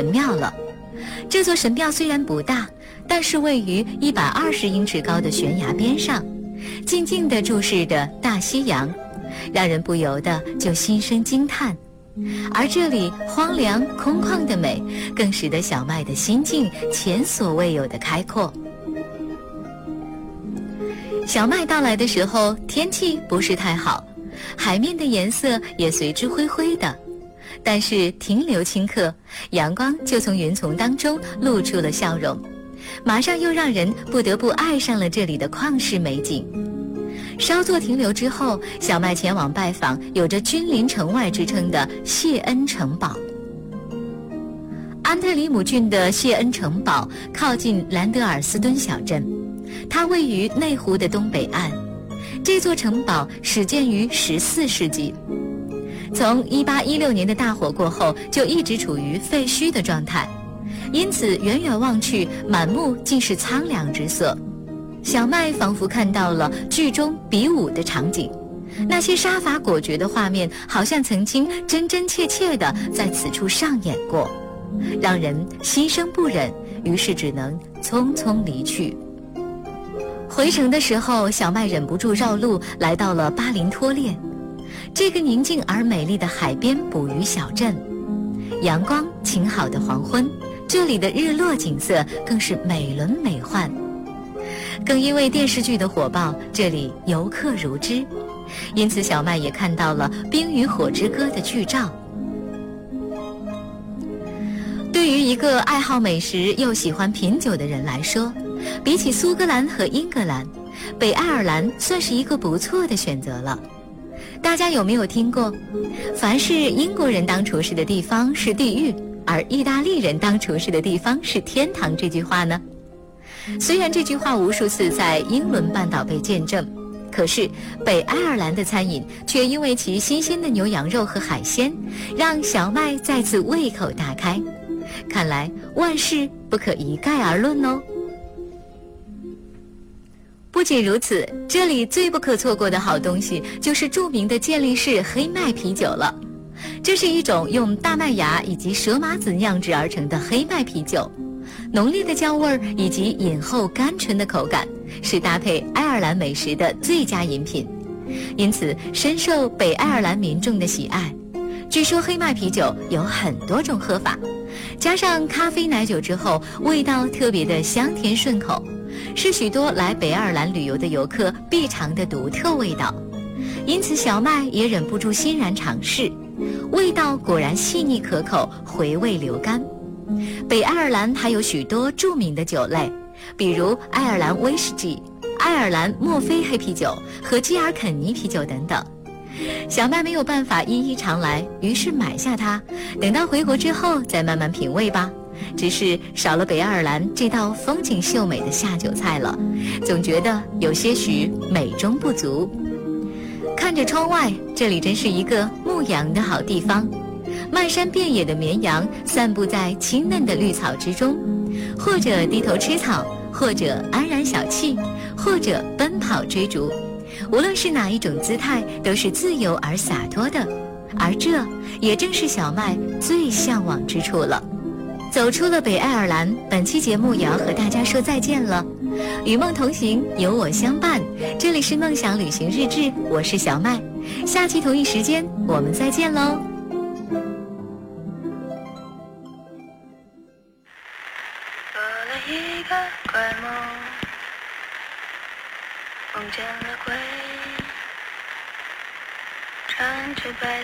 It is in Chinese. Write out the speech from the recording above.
神庙了。这座神庙虽然不大，但是位于120英尺高的悬崖边上，静静地注视着大西洋，让人不由得就心生惊叹。而这里荒凉空旷的美，更使得小麦的心境前所未有的开阔。小麦到来的时候，天气不是太好，海面的颜色也随之灰灰的，但是停留顷刻，阳光就从云丛当中露出了笑容，马上又让人不得不爱上了这里的旷世美景。稍作停留之后，小麦前往拜访有着君临城外之称的谢恩城堡。安特里姆郡的谢恩城堡靠近兰德尔斯敦小镇，它位于内湖的东北岸。这座城堡始建于14世纪，从1816年的大火过后就一直处于废墟的状态，因此远远望去，满目尽是苍凉之色。小麦仿佛看到了剧中比武的场景，那些杀伐果决的画面好像曾经真真切切地在此处上演过，让人心生不忍，于是只能匆匆离去。回城的时候，小麦忍不住绕路来到了巴林托列，这个宁静而美丽的海边捕鱼小镇。阳光晴好的黄昏，这里的日落景色更是美轮美奂。更因为电视剧的火爆，这里游客如织，因此小麦也看到了《冰与火之歌》的剧照。对于一个爱好美食又喜欢品酒的人来说，比起苏格兰和英格兰，北爱尔兰算是一个不错的选择了。大家有没有听过凡是英国人当厨师的地方是地狱，而意大利人当厨师的地方是天堂这句话呢？虽然这句话无数次在英伦半岛被见证，可是北爱尔兰的餐饮却因为其新鲜的牛羊肉和海鲜，让小麦再次胃口大开。看来万事不可一概而论哦。不仅如此，这里最不可错过的好东西就是著名的健力士黑麦啤酒了。这是一种用大麦芽以及蛇麻籽酿制而成的黑麦啤酒，浓烈的焦味儿以及饮后甘醇的口感，是搭配爱尔兰美食的最佳饮品，因此深受北爱尔兰民众的喜爱。据说黑麦啤酒有很多种喝法，加上咖啡奶酒之后，味道特别的香甜顺口，是许多来北爱尔兰旅游的游客必尝的独特味道。因此小麦也忍不住欣然尝试，味道果然细腻可口，回味流甘。北爱尔兰还有许多著名的酒类，比如爱尔兰威士忌、爱尔兰墨菲黑啤酒和基尔肯尼啤酒等等。小麦没有办法一一尝来，于是买下它，等到回国之后再慢慢品味吧。只是少了北爱尔兰这道风景秀美的下酒菜了，总觉得有些许美中不足。看着窗外，这里真是一个牧羊的好地方。漫山遍野的绵羊散布在青嫩的绿草之中，或者低头吃草，或者安然小憩，或者奔跑追逐。无论是哪一种姿态，都是自由而洒脱的，而这也正是小麦最向往之处了。走出了北爱尔兰，本期节目也要和大家说再见了。与梦同行，有我相伴，这里是梦想旅行日志，我是小麦，下期同一时间我们再见喽。 做了一个怪梦，梦见了鬼，穿着白